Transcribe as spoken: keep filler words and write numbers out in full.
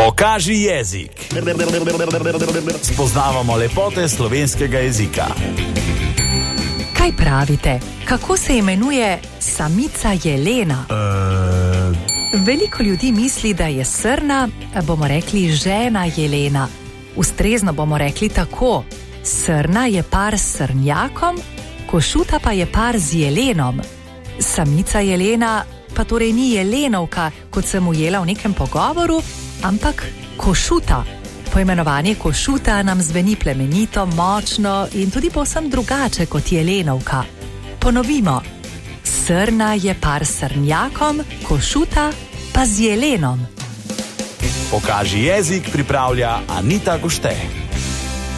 Pokaži jezik. Spoznavamo lepote slovenskega jezika. Kaj pravite? Kako se imenuje samica jelena? Uh... Veliko ljudi misli, da je srna, bomo rekli žena jelena. Ustrezno bomo rekli tako. Srna je par s srnjakom, košuta pa je par z jelenom. Samica jelena pa torej ni jelenovka, kot sem ujela v nekem pogovoru, ampak košuta. Poimenovanje košuta nam zveni plemenito, močno in tudi povsem drugače kot jelenovka. Ponovimo. Srna je par s srnjakom, košuta pa z jelenom. Pokaži jezik pripravlja Anita Gošte.